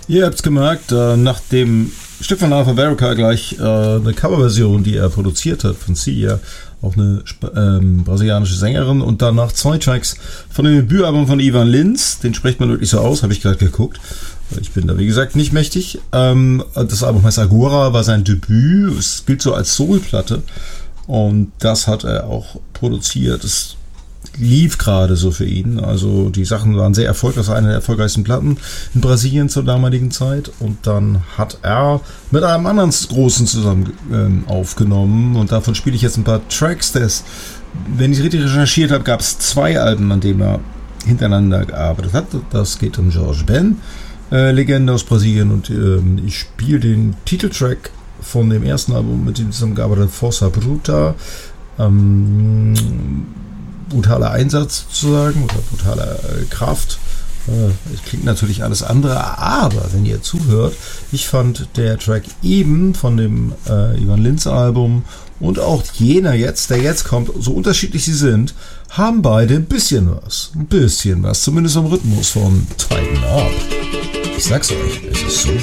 Ihr habt's gemerkt, nach dem Stück von Arthur Verica gleich eine Coverversion, die er produziert hat von Sia, auch eine brasilianische Sängerin, und danach 2 Tracks von dem Debütalbum von Ivan Lins, den spricht man wirklich so aus, habe ich gerade geguckt. Ich bin da, wie gesagt, nicht mächtig. Das Album heißt Agora, war sein Debüt, es gilt so als Soulplatte und das hat er auch produziert. Es lief gerade so für ihn, also die Sachen waren sehr erfolgreich, das war eine der erfolgreichsten Platten in Brasilien zur damaligen Zeit, und dann hat er mit einem anderen Großen zusammen aufgenommen, und davon spiele ich jetzt ein paar Tracks. Wenn ich richtig recherchiert habe, gab es 2 Alben, an denen er hintereinander gearbeitet hat. Das geht um Jorge Ben, Legende aus Brasilien, und ich spiele den Titeltrack von dem ersten Album, mit dem zusammengearbeitet, Força Bruta, brutaler Einsatz sozusagen, oder brutale Kraft. Es klingt natürlich alles andere, aber wenn ihr zuhört, ich fand der Track eben von dem Ivan Lins Album und auch jener jetzt, der jetzt kommt, so unterschiedlich sie sind, haben beide ein bisschen was, zumindest am Rhythmus von Tighten Up. Ich sag's euch, es ist so